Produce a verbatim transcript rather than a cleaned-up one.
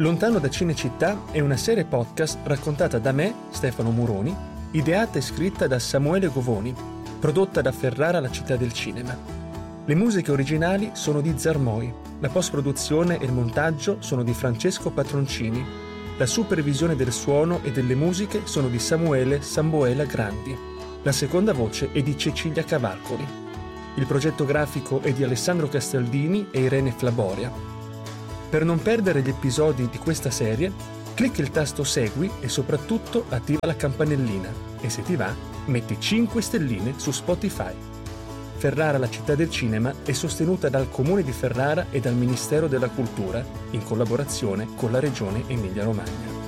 Lontano da Cinecittà è una serie podcast raccontata da me, Stefano Muroni, ideata e scritta da Samuele Govoni, prodotta da Ferrara La Città del Cinema. Le musiche originali sono di Zarmoi, la post-produzione e il montaggio sono di Francesco Patroncini, la supervisione del suono e delle musiche sono di Samuele Samboela Grandi, la seconda voce è di Cecilia Cavalcoli. Il progetto grafico è di Alessandro Castaldini e Irene Flaboria. Per non perdere gli episodi di questa serie, clicca il tasto Segui e soprattutto attiva la campanellina e se ti va, metti cinque stelline su Spotify. Ferrara La Città del Cinema è sostenuta dal Comune di Ferrara e dal Ministero della Cultura in collaborazione con la Regione Emilia-Romagna.